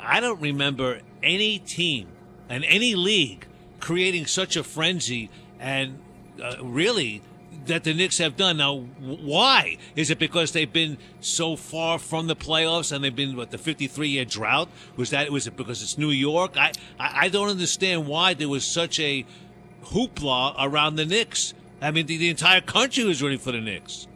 I don't remember any team and any league creating such a frenzy and really that the Knicks have done. Now, why? Is it because they've been so far from the playoffs and they've been, the 53-year drought? Was it because it's New York? I don't understand why there was such a hoopla around the Knicks. I mean, the entire country was rooting for the Knicks.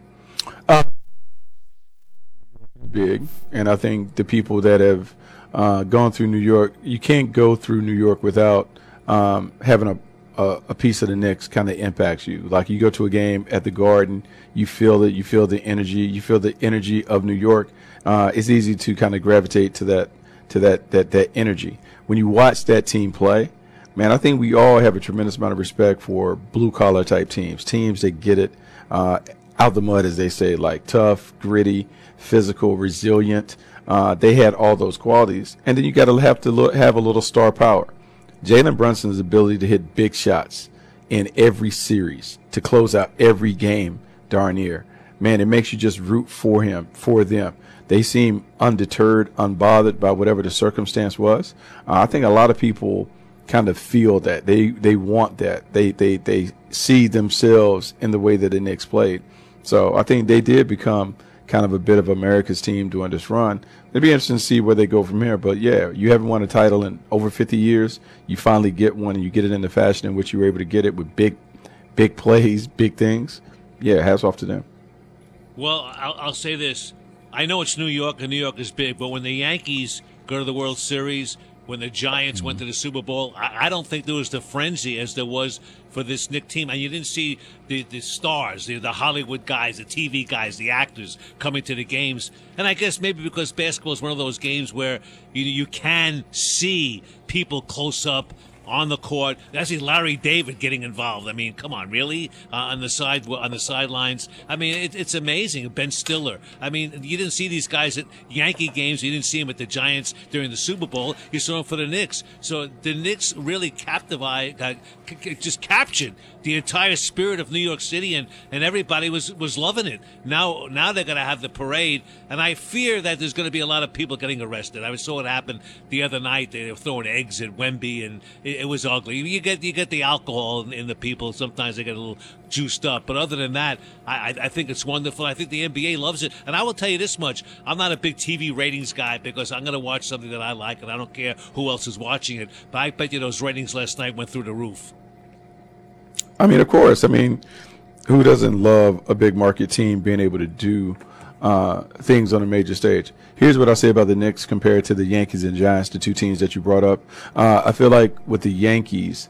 Big, and I think the people that have gone through New York, you can't go through New York without having a piece of the Knicks kind of impacts you. Like you go to a game at the Garden, you feel it, you feel the energy of New York. It's easy to kind of gravitate to that energy. When you watch that team play, man, I think we all have a tremendous amount of respect for blue collar type teams that get it out the mud, as they say, like tough, gritty, physical, resilient. They had all those qualities, and then you got to have a little star power. Jalen Brunson's ability to hit big shots in every series to close out every game, darn near, man, it makes you just root for them. They seem undeterred, unbothered by whatever the circumstance was. I think a lot of people kind of feel that they want that. They see themselves in the way that the Knicks played. So I think they did become kind of a bit of America's team during this run. It'd be interesting to see where they go from here. But, yeah, you haven't won a title in over 50 years. You finally get one, and you get it in the fashion in which you were able to get it with big plays, big things. Yeah, hats off to them. Well, I'll say this. I know it's New York, and New York is big, but when the Yankees go to the World Series, when the Giants went to the Super Bowl, I don't think there was the frenzy as there was for this Knicks team. And you didn't see the stars, the Hollywood guys, the TV guys, the actors coming to the games. And I guess maybe because basketball is one of those games where you can see people close up on the court. I see Larry David getting involved. I mean, come on, really? On the sidelines. I mean, it's amazing. Ben Stiller. I mean, you didn't see these guys at Yankee games. You didn't see them at the Giants during the Super Bowl. You saw them for the Knicks. So the Knicks really just captured the entire spirit of New York City, and everybody was loving it. Now they're going to have the parade, and I fear that there's going to be a lot of people getting arrested. I saw it happen the other night. They were throwing eggs at Wemby, and it was ugly. You get the alcohol in the people. Sometimes they get a little juiced up. But other than that, I think it's wonderful. I think the NBA loves it. And I will tell you this much. I'm not a big TV ratings guy because I'm going to watch something that I like, and I don't care who else is watching it. But I bet you those ratings last night went through the roof. I mean, of course. I mean, who doesn't love a big market team being able to do things on a major stage? Here's what I say about the Knicks compared to the Yankees and Giants, the two teams that you brought up. I feel like with the Yankees,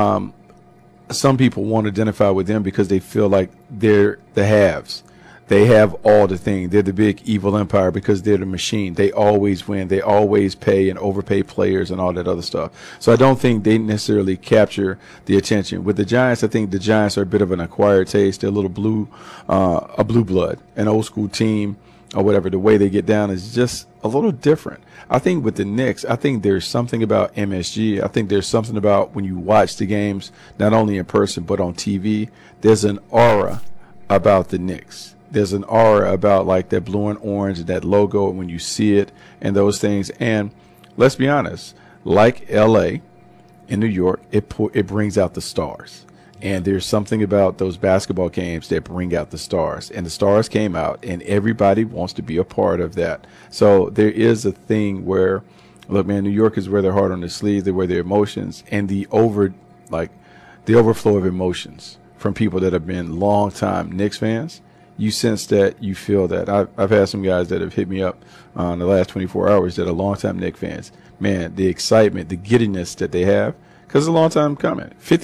some people want to identify with them because they feel like they're the haves. They have all the things. They're the big evil empire because they're the machine. They always win. They always pay and overpay players and all that other stuff. So I don't think they necessarily capture the attention. With the Giants, I think the Giants are a bit of an acquired taste. They're a little a blue blood, an old school team or whatever. The way they get down is just a little different. I think with the Knicks, I think there's something about MSG. I think there's something about when you watch the games, not only in person but on TV, there's an aura about the Knicks. There's an aura about like that blue and orange, that logo when you see it and those things. And let's be honest, like LA in New York, it brings out the stars. And there's something about those basketball games that bring out the stars. And the stars came out, and everybody wants to be a part of that. So there is a thing where, look, man, New York is where their heart on their sleeve, they wear their emotions, and the overflow of emotions from people that have been longtime Knicks fans. You sense that, you feel that. I've had some guys that have hit me up in the last 24 hours that are longtime Knicks fans. Man, the excitement, the giddiness that they have, because it's a long time coming.